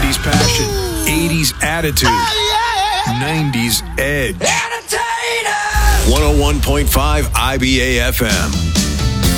70s passion, 80s attitude, 90s edge. 101.5 IBA FM.